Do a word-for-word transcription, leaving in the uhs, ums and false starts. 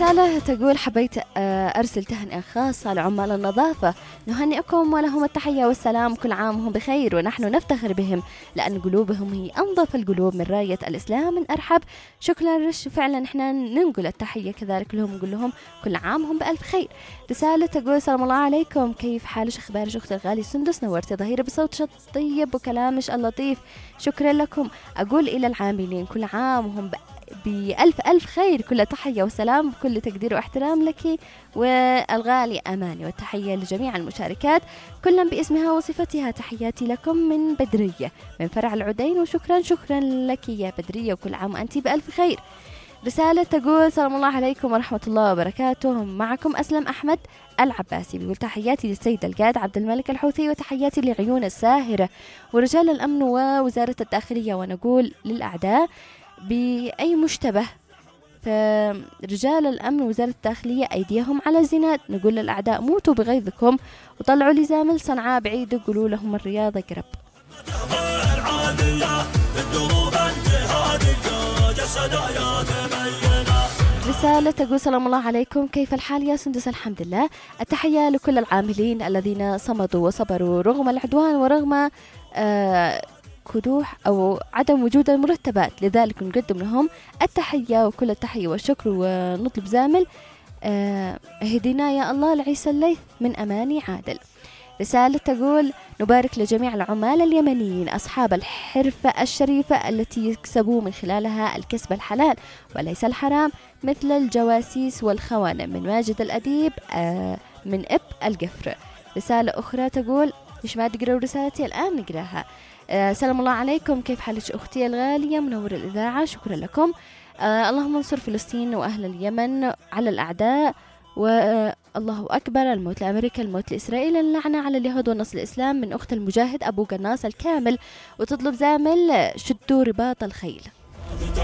رسالة تقول حبيت أرسل تهنئة خاصة لعمال النظافة، نهنئكم ولهم التحية والسلام، كل عام وهم بخير ونحن نفتخر بهم لأن قلوبهم هي أنظف القلوب من راية الإسلام من أرحب. شكرا رش، فعلا احنا ننقل التحية كذلك لهم، نقول لهم كل عام وهم بألف خير. رسالة تقول سلام الله عليكم، كيف حالك؟ أخبارك أختي الغالي سندس؟ نورتي ظهيرة بصوتك الطيب وكلامك اللطيف، شكرا لكم. أقول إلى العاملين كل عام وهم بألف ألف خير، كل تحية وسلام، كل تقدير واحترام لك والغالي أماني، والتحية لجميع المشاركات كلا باسمها وصفتها. تحياتي لكم من بدرية من فرع العدين، وشكرا شكرا لك يا بدرية، وكل عام وأنت بألف خير. رسالة تقول سلام الله عليكم ورحمة الله وبركاته، معكم أسلم أحمد العباسي، بيقول تحياتي للسيد القائد عبد الملك الحوثي، وتحياتي لعيون الساهرة ورجال الأمن ووزارة الداخلية، ونقول للأعداء بأي مشتبه فرجال الأمن ووزارة الداخلية أيديهم على الزناد، نقول للأعداء موتوا بغيظكم وطلعوا لزامل صنعاء بعيد، وقولوا لهم الرياض قرب. رسالة تقول سلام الله عليكم، كيف الحال يا سندس؟ الحمد لله. التحية لكل العاملين الذين صمدوا وصبروا رغم العدوان ورغم آه كدوح أو عدم وجود المرتبات، لذلك نقدم لهم التحية وكل التحية والشكر، ونطلب زامل آه هدينا يا الله لعيسى الليث من أماني عادل. رسالة تقول نبارك لجميع العمال اليمنيين أصحاب الحرفة الشريفة التي يكسبوا من خلالها الكسب الحلال وليس الحرام، مثل الجواسيس والخونة، من ماجد الأديب آه من إب القفر. رسالة أخرى تقول ليش ما تقرأوا رسالتي الآن؟ نقراها. آه سلام الله عليكم، كيف حالك أختي الغالية منور الإذاعة؟ شكرا لكم. آه اللهم انصر فلسطين وأهل اليمن على الأعداء، والله أكبر، الموت لأمريكا، الموت لإسرائيل، اللعنة على اليهود والنصر الإسلام، من أخت المجاهد أبو قناص الكامل، وتطلب زامل شدوا رباط الخيل.